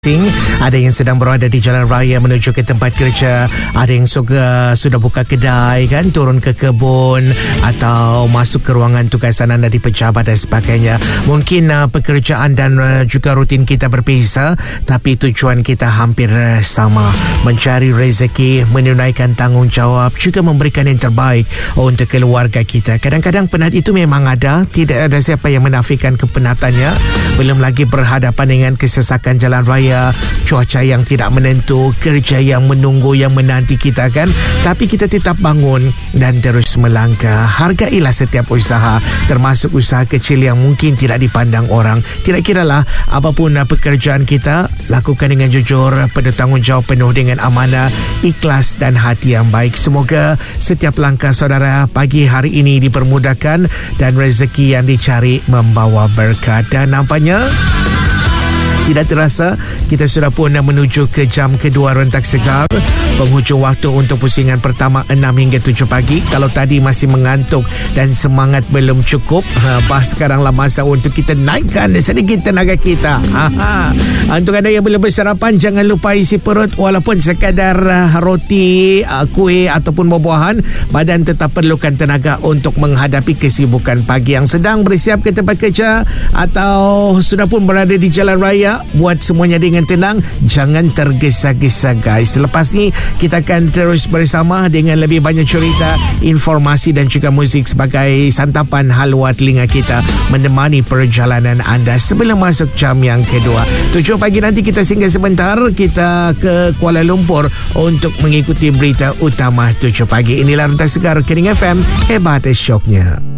Ada yang sedang berada di jalan raya menuju ke tempat kerja, ada yang sudah buka kedai kan, turun ke kebun atau masuk ke ruangan tugasan anda di pejabat dan sebagainya. Mungkin pekerjaan dan juga rutin kita berbeza, tapi tujuan kita hampir sama, mencari rezeki, menunaikan tanggungjawab, juga memberikan yang terbaik untuk keluarga kita. Kadang-kadang penat itu memang ada, tidak ada siapa yang menafikan kepenatannya. Belum lagi berhadapan dengan kesesakan jalan raya, cuaca yang tidak menentu, kerja yang menunggu, yang menanti kita kan. Tapi kita tetap bangun dan terus melangkah. Hargailah setiap usaha, termasuk usaha kecil yang mungkin tidak dipandang orang. Tidak kiralah apapun pekerjaan kita, lakukan dengan jujur, penuh tanggungjawab, penuh dengan amanah, ikhlas dan hati yang baik. Semoga setiap langkah saudara pagi hari ini dipermudahkan dan rezeki yang dicari membawa berkat. Dan nampaknya tidak terasa kita sudah pun menuju ke jam kedua Rentak Segar, penghujung waktu untuk pusingan pertama 6 hingga 7 pagi. Kalau tadi masih mengantuk dan semangat belum cukup, sekaranglah masa untuk kita naikkan sedikit tenaga kita. Untuk anda yang belum bersarapan, jangan lupa isi perut walaupun sekadar roti, kuih ataupun buah-buahan. Badan tetap perlukan tenaga untuk menghadapi kesibukan pagi. Yang sedang bersiap ke tempat kerja atau sudah pun berada di jalan raya, buat semuanya dengan tenang, jangan tergesa-gesa guys. Selepas ni kita akan terus bersama dengan lebih banyak cerita, informasi dan juga muzik sebagai santapan halwa telinga kita, menemani perjalanan anda sebelum masuk jam yang kedua. 7 pagi nanti kita singgah sebentar, kita ke Kuala Lumpur untuk mengikuti berita utama 7 pagi. Inilah Rentak Segar Kering FM, hebat syoknya.